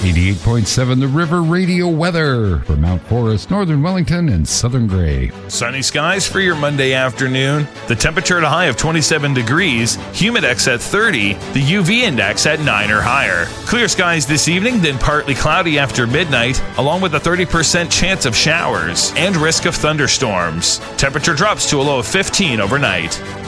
88.7 The River Radio weather for Mount Forest, Northern Wellington, and Southern Gray. Sunny skies for your Monday afternoon. The temperature at a high of 27 degrees, humidex at 30, the UV index at 9 or higher. Clear skies this evening, then partly cloudy after midnight, along with a 30% chance of showers and risk of thunderstorms. Temperature drops to a low of 15 overnight.